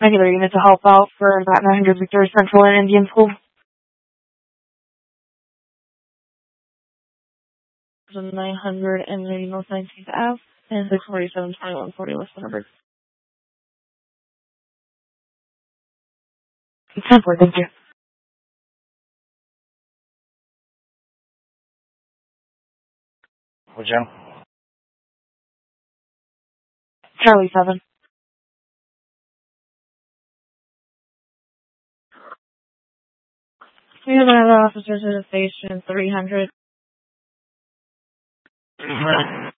regular unit to help out for that 900 Victoria Central and Indian School. 900 and North 19th Ave and 647 2140 West Winterberg. 10-4, thank you. What, Jim? Charlie 7. We have another officer to the station, 300.